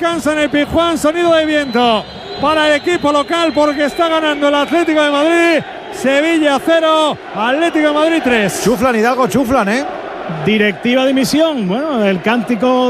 descansa en el Pizjuán. Sonido de viento para el equipo local porque está ganando el Atlético de Madrid. Sevilla 0, Atlético de Madrid 3. Chuflan, Hidalgo, chuflan, Directiva de dimisión. Bueno, el cántico